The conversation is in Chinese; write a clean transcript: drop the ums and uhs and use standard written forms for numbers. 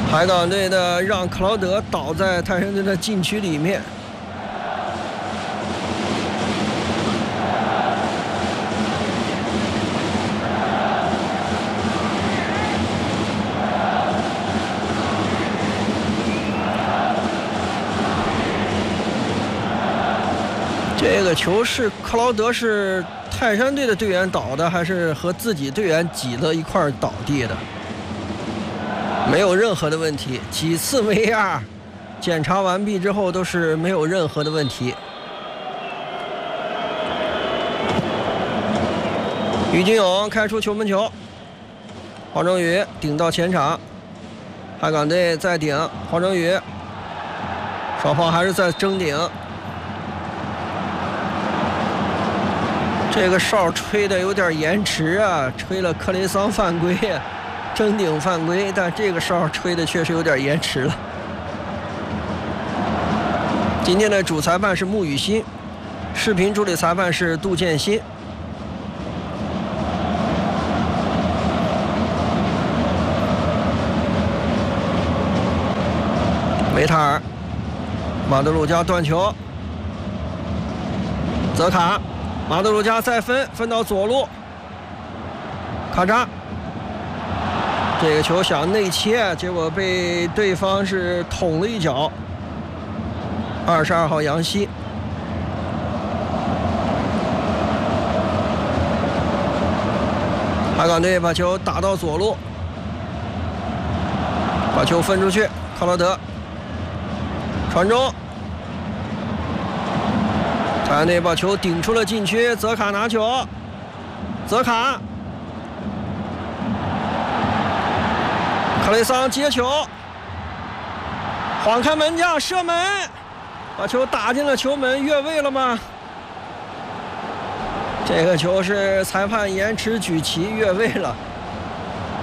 海港队的让克劳德倒在泰山队的禁区里面。这个球是克劳德是泰山队的队员倒的，还是和自己队员挤了一块倒地的？没有任何的问题，几次 VAR 检查完毕之后都是没有任何的问题。于金勇开出球门球，黄正宇顶到前场，海港队再顶，黄正宇，双方还是在争顶。这个哨吹的有点延迟啊，吹了克雷桑犯规，争顶犯规，但这个哨吹的确实有点延迟了。今天的主裁判是穆雨欣，视频助理裁判是杜建新。维塔尔，马德鲁加断球，泽卡。马德鲁加再分到左路，卡扎，这个球想内切，结果被对方是捅了一脚。22号杨希，海港队把球打到左路，把球分出去，克劳德传中。泰山队把球顶出了禁区，泽卡拿球，泽卡，克雷桑接球，晃开门将射门，把球打进了球门，越位了吗？这个球是裁判延迟举旗越位了。